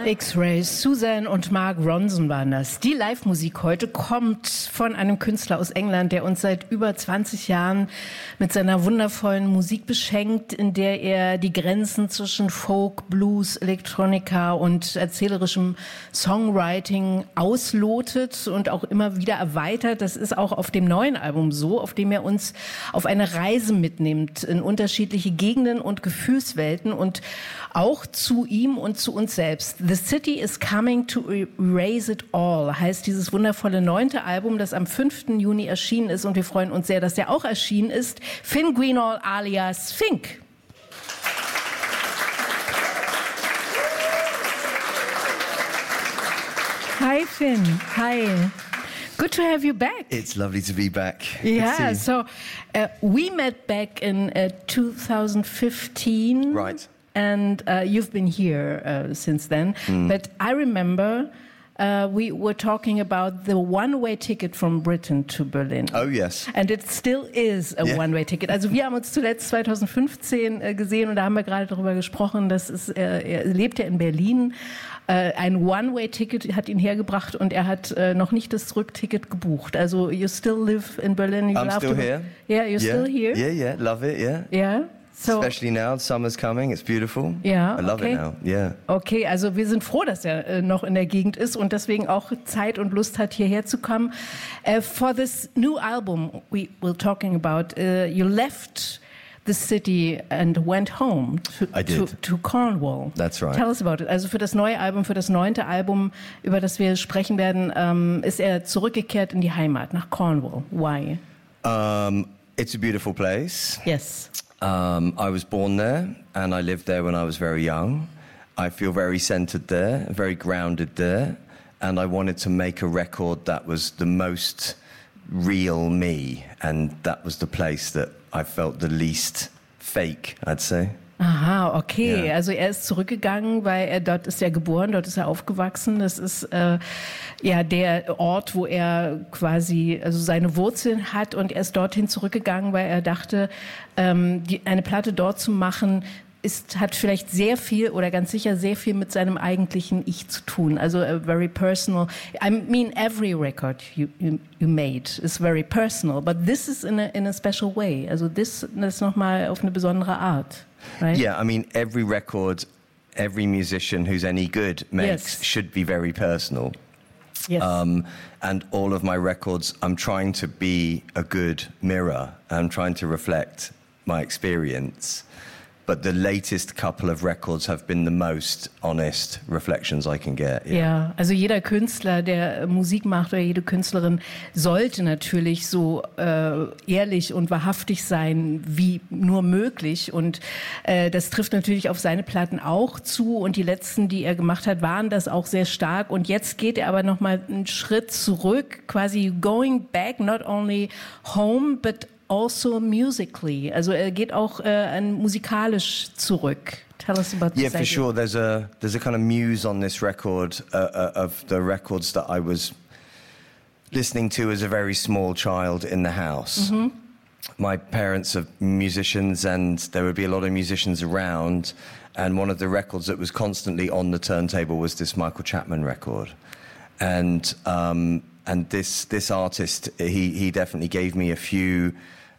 X-Rays, Susan und Mark Ronson waren das. Die Live-Musik heute kommt von einem Künstler aus England, der uns seit über 20 Jahren mit seiner wundervollen Musik beschenkt, in der er die Grenzen zwischen Folk, Blues, Electronica und erzählerischem Songwriting auslotet und auch immer wieder erweitert. Das ist auch auf dem neuen Album so, auf dem er uns auf eine Reise mitnimmt in unterschiedliche Gegenden und Gefühlswelten und auch zu ihm und zu uns selbst. The City is Coming to Erase It All heißt dieses wundervolle 9. Album, das am 5. Juni erschienen ist. Und wir freuen uns sehr, dass der auch erschienen ist. Finn Greenall alias Fink. Hi Finn. Hi. Good to have you back. It's lovely to be back. Yeah, so we met back in 2015. Right. And you've been here since then. But I remember we were talking about the one-way ticket from Britain to Berlin. Oh, yes. And it still is a one-way ticket. Also wir haben uns zuletzt 2015 gesehen und da haben wir gerade darüber gesprochen, dass er lebt ja in Berlin. Ein One-Way-Ticket hat ihn hergebracht und er hat noch nicht das Rückticket gebucht. Also you still live in Berlin. I'm still here. Yeah, you're still here? Yeah, love it, yeah. Yeah. So, especially now, summer's coming, it's beautiful. Yeah, I love it now, yeah. Okay, also wir sind froh, dass er noch in der Gegend ist und deswegen auch Zeit und Lust hat, hierher zu kommen. For this new album we were talking about, you left the city and went home to Cornwall. That's right. Tell us about it. Also für das neue Album, für das 9. Album, über das wir sprechen werden, ist er zurückgekehrt in die Heimat, nach Cornwall. Why? It's a beautiful place. Yes. I was born there and I lived there when I was very young. I feel very centered there, very grounded there, and I wanted to make a record that was the most real me, and that was the place that I felt the least fake, I'd say. Aha, okay. Ja. Also er ist zurückgegangen, weil dort ist er geboren, dort ist er aufgewachsen. Das ist ja der Ort, wo er quasi also seine Wurzeln hat und er ist dorthin zurückgegangen, weil er dachte, eine Platte dort zu machen, hat vielleicht sehr viel oder ganz sicher sehr viel mit seinem eigentlichen Ich zu tun. Also very personal. I mean, every record you made is very personal, but this is in a special way. Also das nochmal auf eine besondere Art. Right? Yeah, I mean, every record, every musician who's any good makes should be very personal. Yes. And all of my records, I'm trying to be a good mirror. I'm trying to reflect my experience. But the latest couple of records have been the most honest reflections I can get. Yeah. Ja, also jeder Künstler, der Musik macht oder jede Künstlerin sollte natürlich so ehrlich und wahrhaftig sein wie nur möglich. Und das trifft natürlich auf seine Platten auch zu. Und die letzten, die er gemacht hat, waren das auch sehr stark. Und jetzt geht er aber noch mal einen Schritt zurück, quasi going back, not only home, but also musically. Also er geht auch musikalisch zurück. Tell us about this. Yeah, for sure. There's a kind of muse on this record of the records that I was listening to as a very small child in the house. Mm-hmm. My parents are musicians and there would be a lot of musicians around, and one of the records that was constantly on the turntable was this Michael Chapman record. And this artist, he definitely gave me a few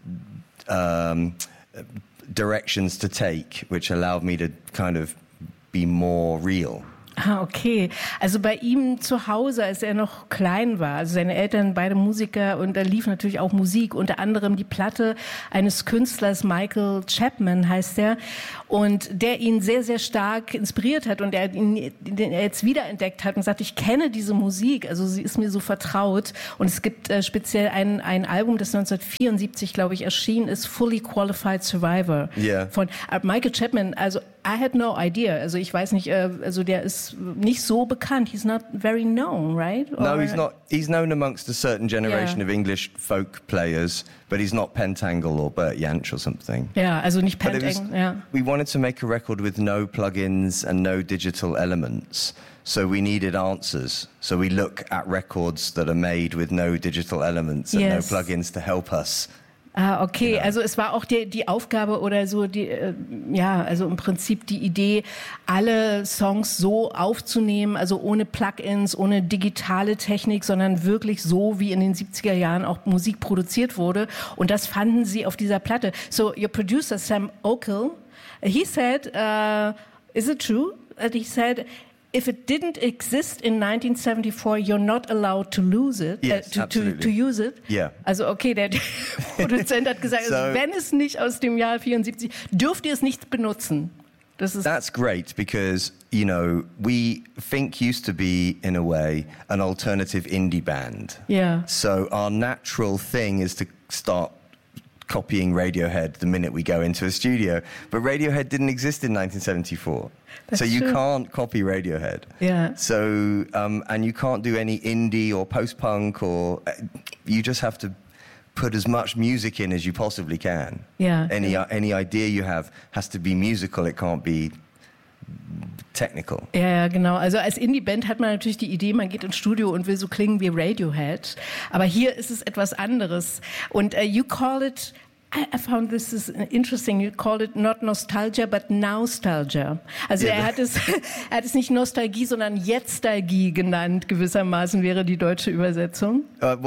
directions to take, which allowed me to kind of be more real. Ah, okay. Also bei ihm zu Hause, als er noch klein war, also seine Eltern beide Musiker und da lief natürlich auch Musik, unter anderem die Platte eines Künstlers, Michael Chapman heißt er, und der ihn sehr, sehr stark inspiriert hat und den er jetzt wiederentdeckt hat und sagt, ich kenne diese Musik, also sie ist mir so vertraut und es gibt speziell ein Album, das 1974, glaube ich, erschienen ist, Fully Qualified Survivor von Michael Chapman, also I had no idea, also ich weiß nicht, also der ist nicht so bekannt. He's not very known, right? No, he's not. He's known amongst a certain generation of English folk players, but he's not Pentangle or Bert Jansch or something. Ja, also nicht Pentangle. Yeah. We wanted to make a record with no plugins and no digital elements. So we needed answers. So we look at records that are made with no digital elements and no plugins to help us Ah, okay. Also es war auch die Aufgabe oder so, also im Prinzip die Idee, alle Songs so aufzunehmen, also ohne Plugins, ohne digitale Technik, sondern wirklich so, wie in den 70er Jahren auch Musik produziert wurde. Und das fanden sie auf dieser Platte. So your producer Sam Okell, he said, is it true? He said, if it didn't exist in 1974, you're not allowed to lose it, yes, to use it. Yeah. Also okay, der Produzent hat gesagt, also wenn es nicht aus dem Jahr 74, dürft ihr es nicht benutzen. That's great because, you know, Fink used to be, in a way, an alternative indie band. Yeah. So our natural thing is to start copying Radiohead the minute we go into a studio. But Radiohead didn't exist in 1974. That's so you true. can't copy Radiohead. Yeah. So, and you can't do any indie or post-punk you just have to put as much music in as you possibly can. Yeah. Any idea you have has to be musical, it can't be technical. Ja, genau. Also als Indie-Band hat man natürlich die Idee, man geht ins Studio und will so klingen wie Radiohead. Aber hier ist es etwas anderes. Und you call it, I found this is interesting, you call it not nostalgia, but nostalgia. Also er hat es nicht Nostalgie, sondern Jetztalgie genannt, gewissermaßen wäre die deutsche Übersetzung.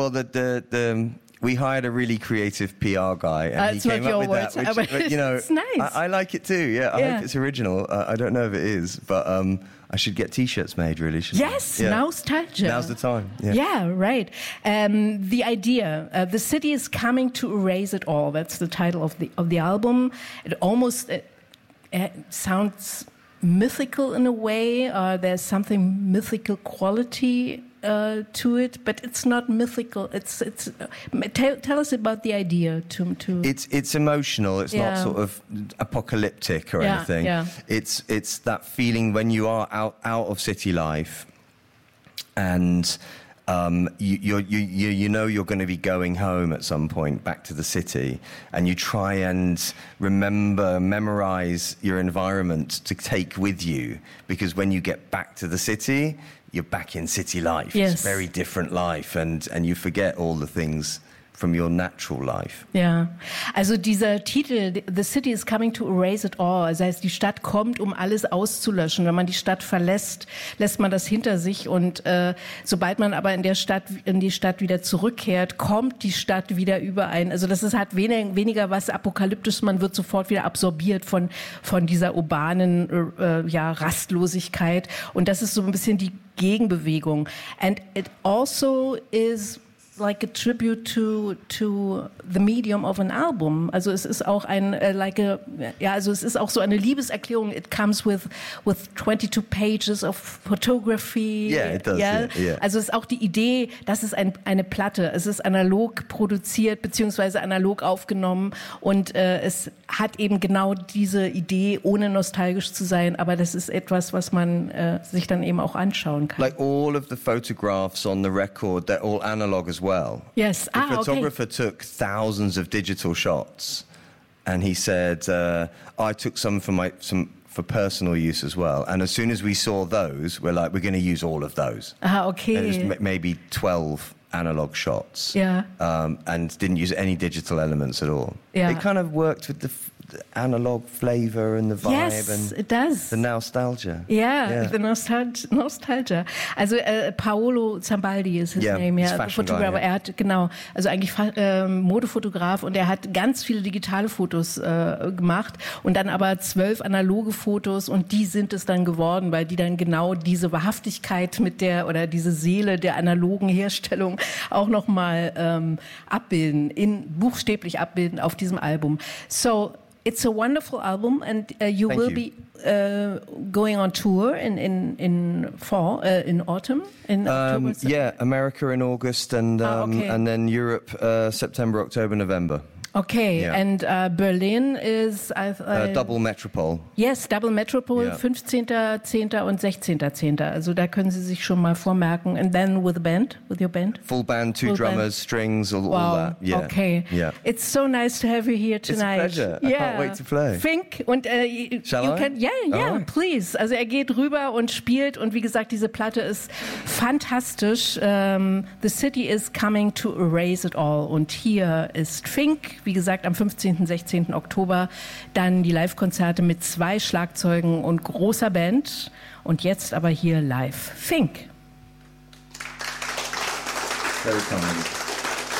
We hired a really creative PR guy, and he came up with words, that. Which, you know, it's nice. I like it too. Yeah, I hope it's original. I don't know if it is, but I should get T-shirts made. Really, shouldn't I? Yes, nostalgia. Now's the time. Yeah, right. The idea, the city is coming to erase it all. That's the title of the album. It almost sounds mythical in a way. There's something mythical quality to it, but it's not mythical. Tell us about the idea. It's emotional. It's not sort of apocalyptic or anything. Yeah. It's that feeling when you are out of city life, and you know you're going to be going home at some point back to the city, and you try and memorize your environment to take with you, because when you get back to the city, you're back in city life. Yes. It's a very different life, and you forget all the things from your natural life. Ja, also dieser Titel, The City is Coming to Erase It All, das heißt, die Stadt kommt, um alles auszulöschen. Wenn man die Stadt verlässt, lässt man das hinter sich, und sobald man aber in die Stadt wieder zurückkehrt, kommt die Stadt wieder überein. Also das hat weniger was Apokalyptisches, man wird sofort wieder absorbiert von dieser urbanen Rastlosigkeit, und das ist so ein bisschen die Gegenbewegung. And it also is like a tribute to the medium of an album. Also es ist auch es ist auch so eine Liebeserklärung. It comes with 22 pages of photography. Yeah, it does. Yeah. Also es ist auch die Idee, das ist eine Platte. Es ist analog produziert beziehungsweise analog aufgenommen, und es hat eben genau diese Idee, ohne nostalgisch zu sein. Aber das ist etwas, was man sich dann eben auch anschauen kann. Like all of the photographs on the record, they're all analog as well. Yes. The photographer took thousands of digital shots, and he said, I took some for personal use as well. And as soon as we saw those, we're like, we're going to use all of those. Okay. And it was maybe 12 analog shots. Yeah. And didn't use any digital elements at all. Yeah. It kind of worked with the analog flavor and the vibe. Yes, and it does. The nostalgia. Yeah, the nostalgia. Also Paolo Zambaldi ist his name, Fotograf. Er hat also eigentlich Modefotograf, und er hat ganz viele digitale Fotos gemacht und dann aber 12 analoge Fotos, und die sind es dann geworden, weil die dann genau diese Wahrhaftigkeit oder diese Seele der analogen Herstellung auch nochmal buchstäblich abbilden auf diesem Album. So, it's a wonderful album, and you will be going on tour in fall, in autumn, in October. Yeah, America in August, and then Europe September, October, November. Okay, yeah. And Berlin is Double Metropole. Yes, Double Metropole, yeah. 15.10. und 16.10. Also da können Sie sich schon mal vormerken. And then with your band? Full band, two drummers, strings, all that. Yeah. Okay. Yeah. It's so nice to have you here tonight. It's a pleasure. I can't wait to play. Fink, und Shall I? Yeah, please. Also er geht rüber und spielt, und wie gesagt, diese Platte ist fantastisch. The City is Coming to Erase It All, und hier ist Fink Wie gesagt, am 15. 16. Oktober dann die Live-Konzerte mit 2 Schlagzeugen und großer Band. Und jetzt aber hier live Fink. Very kind.